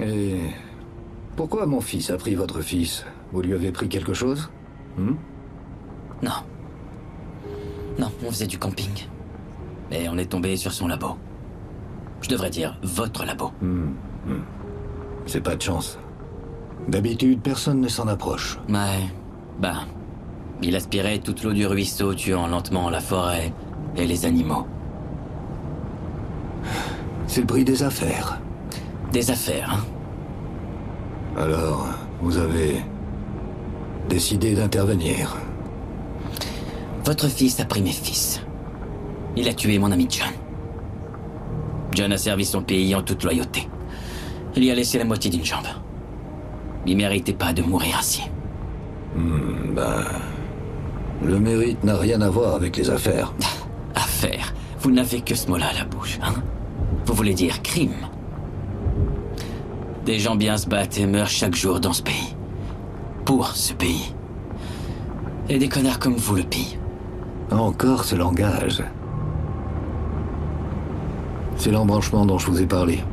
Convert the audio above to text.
Et pourquoi mon fils a pris votre fils? Vous lui avez pris quelque chose? Non. Non, on faisait du camping. Et on est tombé sur son labo. Je devrais dire votre labo. C'est pas de chance. D'habitude, personne ne s'en approche. Ouais, bah... il aspirait toute l'eau du ruisseau, tuant lentement la forêt et les animaux. C'est le prix des affaires. Des affaires, hein? Alors, vous avez décidé d'intervenir. Votre fils a pris mes fils. Il a tué mon ami John. John a servi son pays en toute loyauté. Il y a laissé la moitié d'une jambe. Il méritait pas de mourir ainsi. Le mérite n'a rien à voir avec les affaires. Affaire. Vous n'avez que ce mot-là à la bouche, hein? Vous voulez dire crime? Des gens bien se battent et meurent chaque jour dans ce pays. Pour ce pays. Et des connards comme vous le pillent. Encore ce langage. C'est l'embranchement dont je vous ai parlé.